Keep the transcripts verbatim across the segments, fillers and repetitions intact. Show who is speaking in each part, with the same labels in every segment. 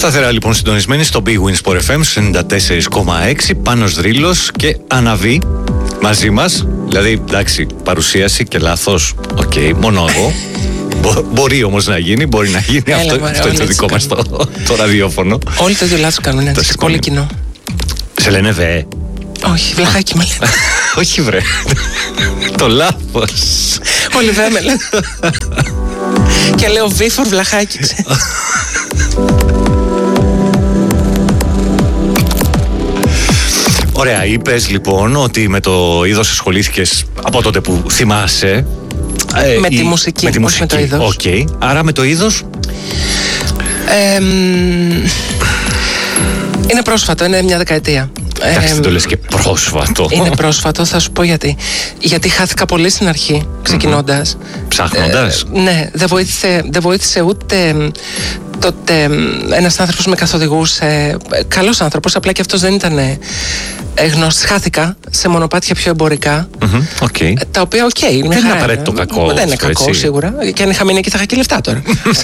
Speaker 1: Σταθερά λοιπόν συντονισμένοι στο Big Win Sport εφ εμ ενενήντα τέσσερα κόμμα έξι. Πάνος Δρύλος και Αναβή μαζί μας. Δηλαδή, εντάξει, παρουσίαση και λάθος. Οκ, okay, μόνο εγώ. Μπο, μπορεί όμως να γίνει, μπορεί να γίνει. Έλα, αυτό, μωρέ, αυτό είναι το δικό μας το, το ραδιόφωνο.
Speaker 2: Όλοι το ίδιο λάθος κάνουν, έτσι, σε πολύ κοινό.
Speaker 1: Σε λένε δε.
Speaker 2: Όχι, βλαχάκι με λένε.
Speaker 1: Όχι βρε. Το λάθος.
Speaker 2: Όλοι δε με λένε. Και λέω βίφορ βλαχάκι.
Speaker 1: Ωραία, είπες λοιπόν ότι με το είδος ασχολήθηκες από τότε που θυμάσαι.
Speaker 2: Ε, με, η, τη μουσική,
Speaker 1: με τη μουσική,
Speaker 2: με το είδος.
Speaker 1: Οκ. Okay. Άρα με το είδος.
Speaker 2: Ε, είναι πρόσφατο, είναι μια δεκαετία.
Speaker 1: Εντάξει, δεν το λες και πρόσφατο.
Speaker 2: Είναι πρόσφατο, θα σου πω γιατί. Γιατί χάθηκα πολύ στην αρχή, ξεκινώντας.
Speaker 1: Mm-hmm. Ψάχνοντας.
Speaker 2: Ε, ναι, δεν βοήθησε, δεν βοήθησε ούτε τότε ένας άνθρωπος με καθοδηγούσε. Καλός άνθρωπος, απλά και αυτός δεν ήταν γνώστης. Χάθηκα σε μονοπάτια πιο εμπορικά.
Speaker 1: Mm-hmm. Okay.
Speaker 2: Τα οποία, οκ, okay, είναι
Speaker 1: δεν είναι απαραίτητο κακό.
Speaker 2: Δεν είναι κακό, έτσι. Σίγουρα. Και αν είχα μείνει εκεί θα είχα και λεφτά τώρα.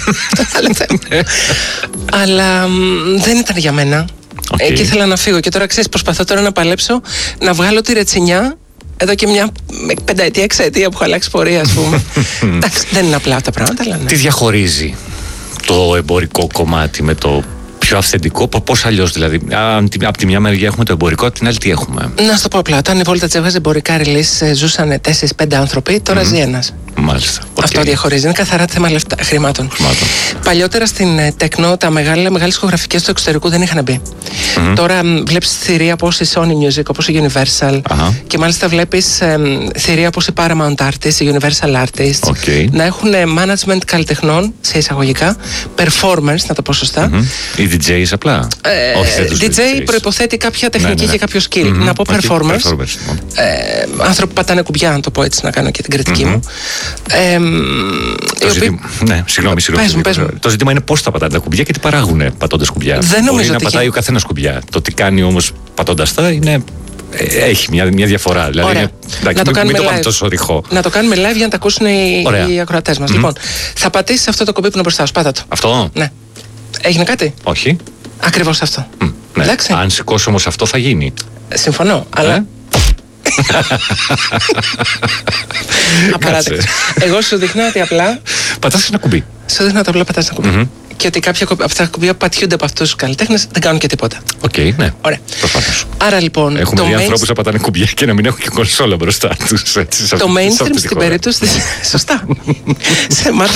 Speaker 2: Αλλά δεν ήταν για μένα. Okay. Εκεί ήθελα να φύγω και τώρα ξέρεις, προσπαθώ τώρα να παλέψω να βγάλω τη ρετσινιά εδώ και μια πενταετία, εξαετία που έχω αλλάξει πορεία, ας πούμε. Εντάξει, δεν είναι απλά τα πράγματα, αλλά ναι.
Speaker 1: Τι διαχωρίζει το εμπορικό κομμάτι με το πιο αυθεντικό, πώς αλλιώς δηλαδή? Από τη μια μεριά έχουμε το εμπορικό, από την άλλη τι έχουμε?
Speaker 2: Να σου το πω απλά. Όταν η Voltage έβγαζε εμπορικά release, ζούσαν τέσσερις πέντε άνθρωποι, τώρα mm-hmm. ζει ένας.
Speaker 1: Μάλιστα. Okay.
Speaker 2: Αυτό διαχωρίζει. Είναι καθαρά θέμα λεφτά, χρημάτων.
Speaker 1: χρημάτων.
Speaker 2: Παλιότερα στην τεκνό τα μεγάλα, μεγάλες ηχογραφικές του εξωτερικού δεν είχαν μπει. Mm-hmm. Τώρα βλέπεις θηρία όπως η Sony Music, όπως η Universal. Uh-huh. Και μάλιστα βλέπεις ε, θηρία όπως η Paramount Artists, η Universal Artists.
Speaker 1: Okay.
Speaker 2: Να έχουν management καλλιτεχνών, σε εισαγωγικά, performers, να το πω σωστά.
Speaker 1: Mm-hmm. Οι ντι τζέις απλά.
Speaker 2: Ε, Όχι, ντι τζέι προϋποθέτει κάποια τεχνική ναι, ναι, ναι. και κάποιο skill. Mm-hmm. Να πω okay. performers. performers ε, άνθρωποι που πατάνε κουμπιά, να το πω έτσι, να κάνω και την κριτική mm-hmm. μου. Ε,
Speaker 1: το οποίοι... ζήτημα... Ναι, συγγνώμη, συγγνώμη.
Speaker 2: Πες μου, πες μου.
Speaker 1: Το ζήτημα είναι πώς θα πατάνε τα κουμπιά και τι παράγουν πατώντας κουμπιά.
Speaker 2: Δεν
Speaker 1: Μπορεί να
Speaker 2: ότι
Speaker 1: πατάει
Speaker 2: και...
Speaker 1: ο καθένας κουμπιά. Το τι κάνει όμως πατώντας τα είναι. Έχει μια, μια διαφορά. Δηλαδή είναι, εντάξει, να το κάνουμε μην το πάμε τόσο ρηχό.
Speaker 2: Να το κάνουμε live για να τα ακούσουν οι, οι ακροατές μας. Mm-hmm. Λοιπόν, θα πατήσεις αυτό το κουμπί που είναι μπροστά σου. Πάτα το.
Speaker 1: Αυτό.
Speaker 2: Ναι. Έγινε κάτι?
Speaker 1: Όχι.
Speaker 2: Ακριβώς αυτό.
Speaker 1: Mm, ναι. Αν σηκώσω όμως αυτό θα γίνει.
Speaker 2: Συμφωνώ, αλλά. Ε? Απαράδεκτο. Εγώ σου δείχνω ότι απλά.
Speaker 1: Πατάς ένα κουμπί.
Speaker 2: Σου δείχνω ότι απλά πατάς ένα κουμπί. Mm-hmm. Και ότι κάποια από αυτά τα κουμπιά που πατιούνται από αυτούς τους καλλιτέχνες δεν κάνουν και τίποτα.
Speaker 1: Οκ, okay, ναι.
Speaker 2: Ωραία.
Speaker 1: Προφανώς.
Speaker 2: Άρα λοιπόν.
Speaker 1: Έχουμε δει ανθρώπους να πατάνε κουμπιά και να μην έχουν και κονσόλα μπροστά τους. Έτσι,
Speaker 2: το mainstream στην περίπτωση. Σωστά. Σε μάθημα.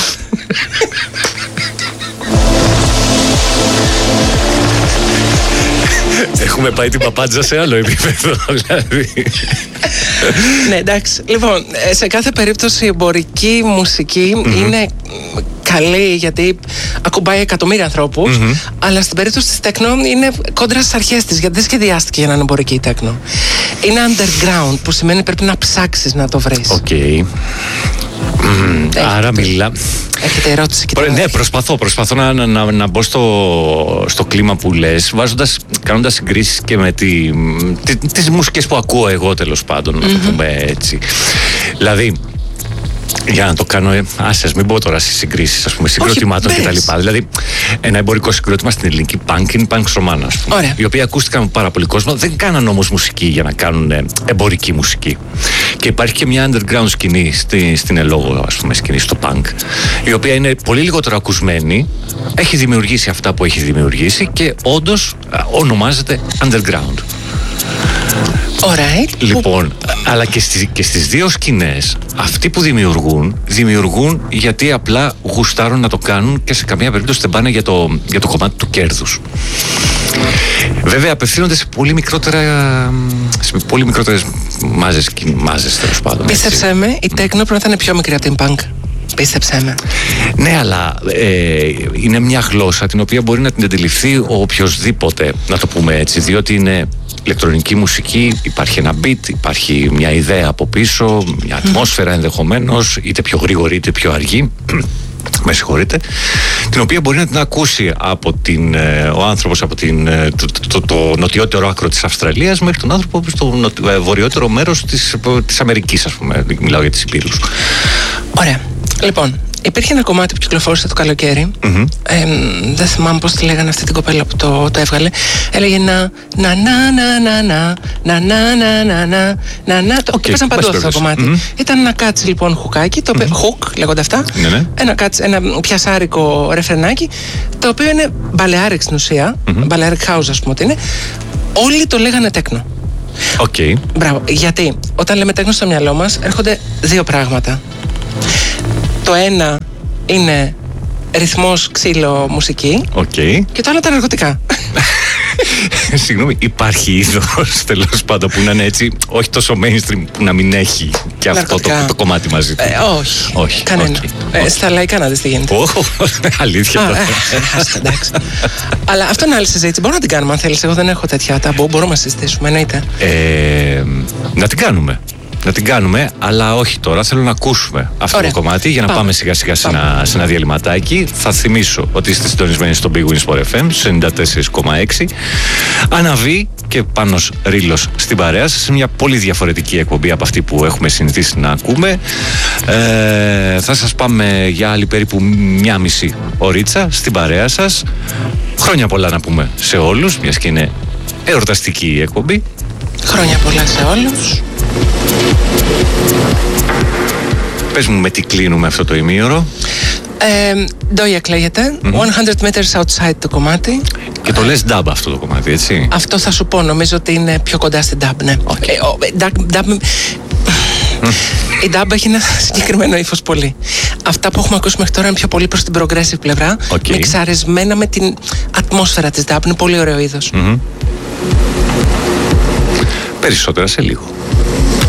Speaker 1: Έχουμε πάει την παπάντζα σε άλλο επίπεδο, δηλαδή.
Speaker 2: Ναι, εντάξει. Λοιπόν, σε κάθε περίπτωση η εμπορική μουσική mm-hmm. είναι καλή γιατί ακουμπάει εκατομμύρια ανθρώπους, mm-hmm. αλλά στην περίπτωση της τέκνο είναι κόντρα στις αρχές της, γιατί δεν σχεδιάστηκε για να είναι εμπορική η τέκνο. Είναι underground, που σημαίνει πρέπει να ψάξεις να το βρεις.
Speaker 1: Οκ. Okay. Mm, άρα μιλά.
Speaker 2: Έχετε ερώτηση?
Speaker 1: Προ, ναι, προσπαθώ, προσπαθώ να, να, να, να μπω στο, στο κλίμα που λες, βάζοντας, κάνοντας συγκρίσεις και με τη, τη, τις μουσικές που ακούω εγώ, τέλος πάντων, mm-hmm. να το πούμε έτσι. Δηλαδή, για να το κάνω, ε, άσες, μην πω τώρα στις συγκρίσεις, ας πούμε, συγκροτημάτων κτλ. Δηλαδή, ένα εμπορικό συγκρότημα στην ελληνική punk είναι Punk Romana, ας πούμε.
Speaker 2: Ωραία.
Speaker 1: Οι οποίοι ακούστηκαν από πάρα πολύ κόσμο, δεν κάναν όμως μουσική για να κάνουν ε, εμπορική μουσική. Και υπάρχει και μια underground σκηνή στη, στην ελόγω, ας πούμε, σκηνή στο punk, η οποία είναι πολύ λιγότερο ακουσμένη, έχει δημιουργήσει αυτά που έχει δημιουργήσει και όντως ε, ονομάζεται underground.
Speaker 2: Alright.
Speaker 1: Λοιπόν, που... αλλά και στις, και στις δύο σκηνές αυτοί που δημιουργούν, δημιουργούν γιατί απλά γουστάρουν να το κάνουν και σε καμία περίπτωση δεν πάνε για το, για το κομμάτι του κέρδους. Βέβαια απευθύνονται σε πολύ μικρότερα, σε πολύ μικρότερες μάζες, μάζες τέλος πάντων.
Speaker 2: Πίστεψέ με, η τέκνο πρέπει να είναι πιο μικρή από την punk. Πίστεψέ με.
Speaker 1: Ναι, αλλά ε, είναι μια γλώσσα την οποία μπορεί να την αντιληφθεί ο οποιοσδήποτε, να το πούμε έτσι, διότι είναι ηλεκτρονική μουσική, υπάρχει ένα beat, υπάρχει μια ιδέα από πίσω, μια ατμόσφαιρα ενδεχομένως, είτε πιο γρήγορη είτε πιο αργή, με συγχωρείτε, την οποία μπορεί να την ακούσει από την, ο άνθρωπος από την, το, το, το, το νοτιότερο άκρο της Αυστραλίας μέχρι τον άνθρωπο στο νοτιο, βορειότερο μέρος της, της Αμερικής, ας πούμε, μιλάω για τις υπήρους.
Speaker 2: Ωραία. Λοιπόν, Υπήρχε ένα κομμάτι που κυκλοφόρησε το καλοκαίρι.
Speaker 1: Mm-hmm.
Speaker 2: Ε, δεν θυμάμαι πώς τη λέγανε αυτή την κοπέλα που το, το έβγαλε. Έλεγε να να να να να να να να να να να να. Το έπαιζαν παντού αυτό το κομμάτι. Mm-hmm. Ήταν ένα κάτσι λοιπόν χουκάκι, το οποίο. Χουκ λέγονται αυτά.
Speaker 1: Ναι, ναι.
Speaker 2: Ένα, κάτσι, ένα πιασάρικο ρεφρενάκι, το οποίο είναι μπαλεάρικ στην ουσία. Μπαλεάρικ house, ας πούμε ότι είναι. Όλοι το λέγανε τέκνο.
Speaker 1: Okay.
Speaker 2: Μπράβο. Γιατί όταν λέμε τέκνο στο μυαλό μας έρχονται δύο πράγματα. Το ένα είναι ρυθμός, ξύλο, μουσική.
Speaker 1: Okay.
Speaker 2: Και το άλλο τα ναρκωτικά.
Speaker 1: Συγγνώμη, υπάρχει είδος τέλος πάντων που να είναι έτσι, όχι τόσο mainstream, που να μην έχει και αυτό το, το κομμάτι μαζί του?
Speaker 2: Ε, όχι.
Speaker 1: Όχι.
Speaker 2: Κανένα.
Speaker 1: Okay.
Speaker 2: Ε,
Speaker 1: Okay.
Speaker 2: Στα λαϊκά να δεις τι γίνεται.
Speaker 1: Oh, αλήθεια.
Speaker 2: Α, ε, εντάξει. Αλλά αυτό είναι άλλη συζήτηση. Μπορούμε να την κάνουμε αν θέλεις. Εγώ δεν έχω τέτοια ταμπού. Μπορούμε να συζητήσουμε, εννοείται.
Speaker 1: Ε, να την κάνουμε. Να την κάνουμε, αλλά όχι τώρα. Θέλω να ακούσουμε αυτό Ωραία. το κομμάτι για να πάμε, πάμε σιγά σιγά σε ένα, σε ένα διαλυματάκι. Θα θυμίσω ότι είστε συντονισμένοι στο Big Win Sport εφ εμ ενενήντα τέσσερα κόμμα έξι. Αναβεί και Πάνος Ρήλος στην παρέα σας, σε μια πολύ διαφορετική εκπομπή από αυτή που έχουμε συνηθίσει να ακούμε. Ε, θα σας πάμε για άλλη περίπου μια μισή ωρίτσα στην παρέα σας. Χρόνια πολλά να πούμε σε όλους, μιας και είναι εορταστική η εκπομπή.
Speaker 2: Χρόνια πολλά σε όλους.
Speaker 1: Πες μου με τι κλείνουμε αυτό το ημίωρο.
Speaker 2: Ντόια κλαίγεται. Mm-hmm. εκατό meters outside το κομμάτι.
Speaker 1: Και το λες dub αυτό το κομμάτι, έτσι?
Speaker 2: Αυτό θα σου πω. Νομίζω ότι είναι πιο κοντά στην dub, ναι.
Speaker 1: Okay.
Speaker 2: Ε, ο, dub, dub, η dub έχει ένα συγκεκριμένο ύφος πολύ. Αυτά που έχουμε ακούσει μέχρι τώρα είναι πιο πολύ προς την progressive πλευρά.
Speaker 1: Okay.
Speaker 2: Μιξαρισμένα με την ατμόσφαιρα της dub. Είναι πολύ ωραίο είδος.
Speaker 1: Mm-hmm. Περισσότερα σε λίγο.